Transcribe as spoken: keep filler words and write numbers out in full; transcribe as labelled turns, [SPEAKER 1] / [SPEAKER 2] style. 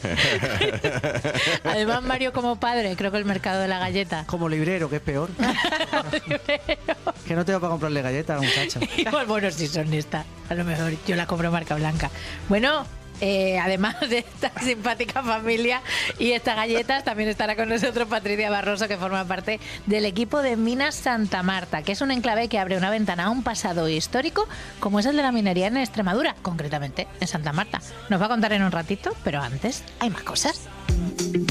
[SPEAKER 1] Además, Mario como padre, creo que el mercado de la galleta.
[SPEAKER 2] Como librero, que es peor. Que no tengo para comprarle galletas a la muchacha.
[SPEAKER 1] Igual, bueno, si son estas, a lo mejor yo la compro marca blanca. Bueno, eh, además de esta simpática familia y estas galletas, también estará con nosotros Patricia Barroso, que forma parte del equipo de Minas Santa Marta, que es un enclave que abre una ventana a un pasado histórico como es el de la minería en Extremadura, concretamente en Santa Marta. Nos va a contar en un ratito, pero antes hay más cosas.